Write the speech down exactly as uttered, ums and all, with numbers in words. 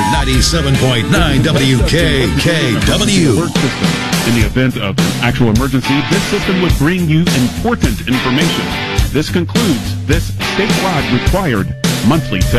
ninety-seven point nine W K K W. Alert system. In the event of an actual emergency, this system would bring you important information. This concludes this statewide required monthly